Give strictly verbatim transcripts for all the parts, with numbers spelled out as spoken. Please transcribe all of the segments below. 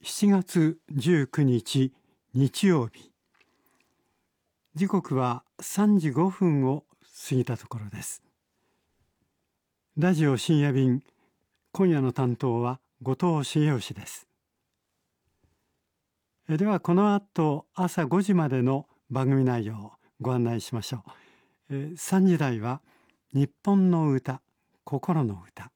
しちがつじゅうくにち日曜日、時刻はさんじごふんを過ぎたところです。ラジオ深夜便、今夜の担当は後藤茂義です。えではこの後朝ごじまでの番組内容をご案内しましょう。えさんじ台は日本の歌、心の歌。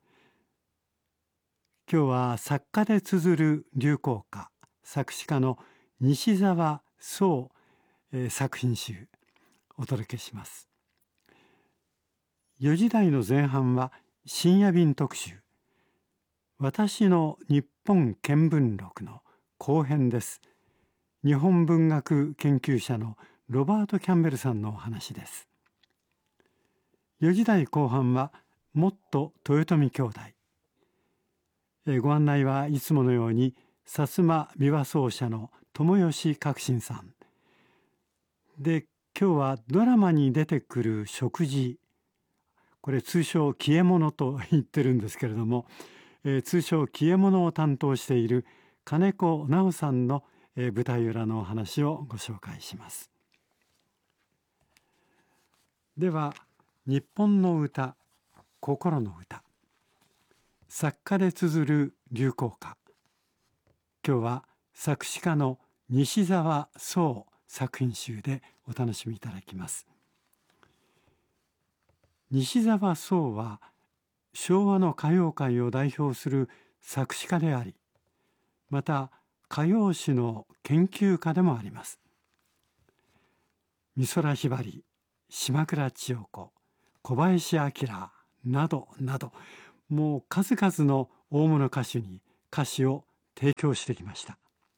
今日は作家で綴る流行歌、作詞家の西澤壮、えー、作品集お届けします。よじ台の前半は深夜便特集、私の日本見聞録の後編です。日本文学研究者のロバート・キャンベルさんのお話です。よじ台後半はもっと豊臣兄弟。えご案内はいつものように薩摩琵琶奏者の友吉革新さんで、今日はドラマに出てくる食事、これ通称消え物と言ってるんですけれども、えー、通称消え物を担当している金子直さんの、えー、舞台裏のお話をご紹介します。では日本の歌、心の歌、作家で綴る流行歌。今日は作詞家の西澤壮作品集でお楽しみいただきます。西澤壮は昭和の歌謡界を代表する作詞家であり、また歌謡史の研究家でもあります。美空ひばり、島倉千代子、小林明などなど、もう数々の大物歌手に歌詞を提供してきました。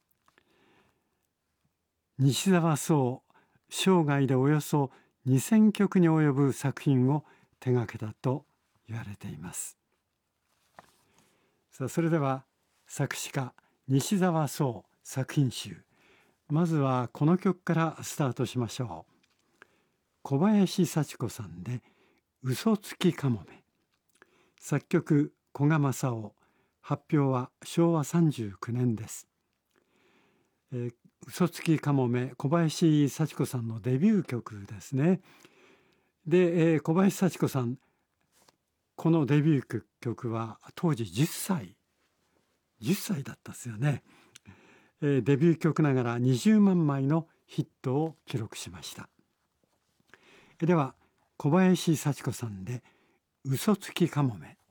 西澤壮、生涯でおよそにせんきょくに及ぶ作品を手がけたと言われています。さあ、それでは作詞家西澤壮作品集、まずはこの曲からスタートしましょう。小林幸子さんで嘘つきかもめ。作曲古賀正夫、発表はしょうわさんじゅうきゅうねんです。えー、嘘つきかもめ、小林幸子さんのデビュー曲ですね。で、えー、小林幸子さん、このデビュー曲は当時じゅっさいじゅっさいだったですよね。えー、デビュー曲ながらにじゅうまんまいのヒットを記録しました。では小林幸子さんで嘘つきかもめ。